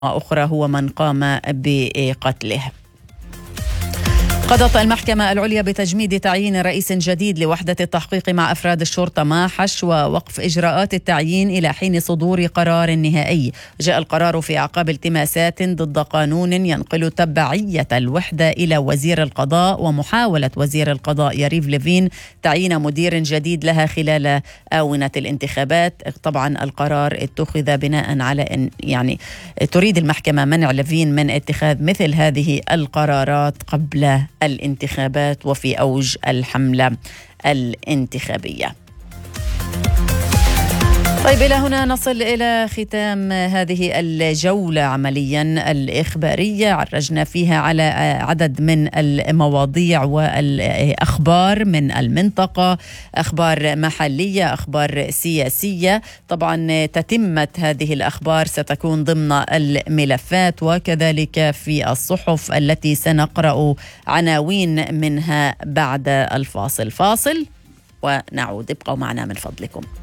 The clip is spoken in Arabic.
أخرى هو من قام بقتله. قضت المحكمة العليا بتجميد تعيين رئيس جديد لوحدة التحقيق مع أفراد الشرطة ماحش ووقف إجراءات التعيين إلى حين صدور قرار نهائي. جاء القرار في أعقاب التماسات ضد قانون ينقل تبعية الوحدة إلى وزير القضاء ومحاولة وزير القضاء يريف ليفين تعيين مدير جديد لها خلال آونة الانتخابات. طبعا القرار اتخذ بناء على أن تريد المحكمة منع ليفين من اتخاذ مثل هذه القرارات قبل الانتخابات وفي أوج الحملة الانتخابية. طيب، إلى هنا نصل إلى ختام هذه الجولة عمليا الإخبارية. عرجنا فيها على عدد من المواضيع والأخبار من المنطقة، أخبار محلية، أخبار سياسية. طبعا تتمة هذه الأخبار ستكون ضمن الملفات وكذلك في الصحف التي سنقرأ عناوين منها بعد الفاصل. ونعود، ابقوا معنا من فضلكم.